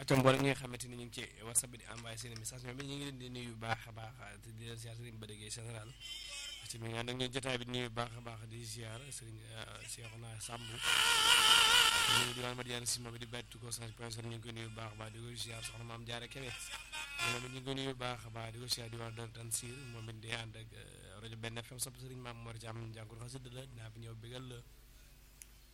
acca mboole ñi nga xamante ni ñu ngi ci WhatsApp bi di envoyé seen message ñoom it ñu ngi leen di nuyu bu baax a baax te di leen ziar Serigne Badé Gueye général ci mi nga ànd ak ñun jotaay bi di nuyu bu baax a baax di ziar Serigne Cheikhouna Samb ñu di waan Madiane si moom it di bàyyi ko change point ñu ngi koy nuyu bu baax a baax di ko ziar soxna Maam Jaara Kebe moom it ñu ngi koy nuyu bu baax a baax di ko ziar di wax doon tan siir moom it di ànd ak rajo benn FM sopp Serigne Maam Mor Thiam jàngur xasida la dinaa fi ñëw bégal la